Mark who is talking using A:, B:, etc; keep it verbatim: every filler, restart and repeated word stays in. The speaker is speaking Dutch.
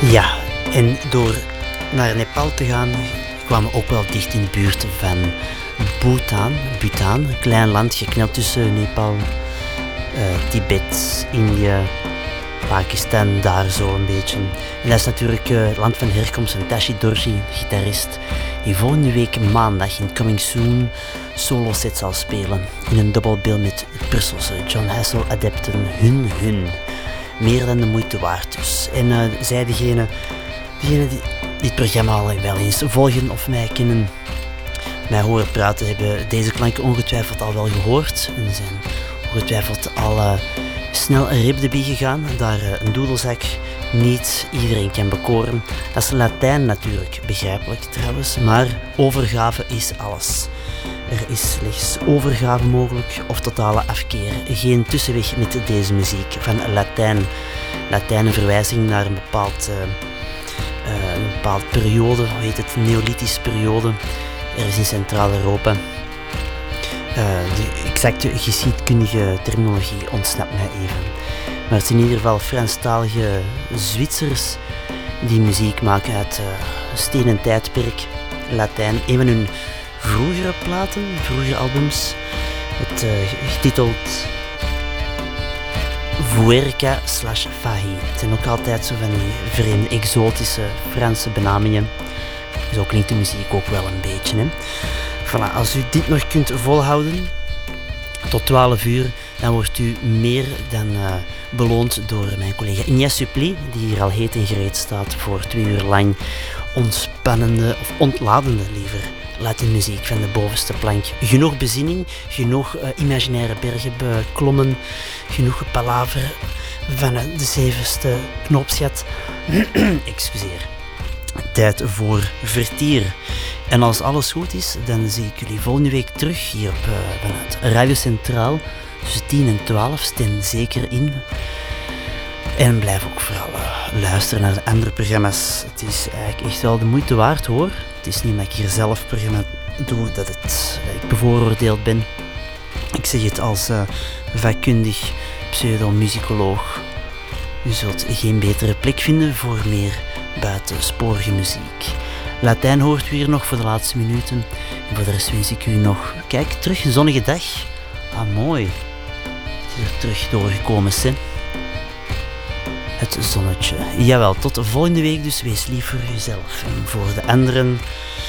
A: Ja, en door naar Nepal te gaan kwamen we ook wel dicht in de buurt van Bhutan. Bhutan, een klein land gekneld tussen Nepal, uh, Tibet, Indië, Pakistan, daar zo een beetje. En dat is natuurlijk uh, het land van herkomst van Tashi Dorji, gitarist, die volgende week maandag in Coming Soon solo set zal spelen. In een dubbelbill met het Brusselse John Hassel adepten Hun Hun. Meer dan de moeite waard dus. En uh, zij, degene, degene die dit programma al wel eens volgen of mij kennen, mij horen praten, hebben deze klanken ongetwijfeld al wel gehoord. En zijn ongetwijfeld al uh, snel een ribdebie gegaan, daar uh, een doedelzak niet iedereen kan bekoren. Dat is Latijn natuurlijk, begrijpelijk trouwens, maar overgave is alles. Er is slechts overgave mogelijk of totale afkeer. Geen tussenweg met deze muziek van Latijn. Latijn, een verwijzing naar een bepaald, uh, uh, een bepaald periode, hoe heet het, Neolithische periode. Er is in Centraal-Europa. Uh, de exacte geschiedkundige terminologie ontsnapt mij even. Maar het zijn in ieder geval Franstalige Zwitsers die muziek maken uit uh, stenen tijdperk. Latijn, een van hun vroegere platen, vroegere albums, het uh, getiteld Vuerca slash Fahi. Het zijn ook altijd zo van die vreemde, exotische Franse benamingen. Zo klinkt de muziek ook wel een beetje. Hè. Voilà, als u dit nog kunt volhouden tot twaalf uur, dan wordt u meer dan uh, beloond door mijn collega Ignace Suppli, die hier al heet en gereed staat voor twee uur lang ontspannende, of ontladende liever, Latin-muziek van de bovenste plank. Genoeg bezinning, genoeg uh, imaginaire bergen beklommen, genoeg palaver van uh, de zevenste knoopsgat. Excuseer. Tijd voor vertier. En als alles goed is, dan zie ik jullie volgende week terug hier op, uh, vanuit Radio Centraal tussen tien en twaalf. Stem zeker in. En blijf ook vooral uh, luisteren naar de andere programma's. Het is eigenlijk echt wel de moeite waard hoor. Het is niet dat ik hier zelf programma doe, dat, het, dat ik bevooroordeeld ben. Ik zeg het als uh, vakkundig pseudo-musicoloog. U zult geen betere plek vinden voor meer buitensporige muziek. Latijn hoort u hier nog voor de laatste minuten. En voor de rest wens ik u nog, kijk, terug een zonnige dag. Ah, mooi. Het is er terug doorgekomen, hè. Het zonnetje. Jawel, tot de volgende week dus. Wees lief voor jezelf. En voor de anderen,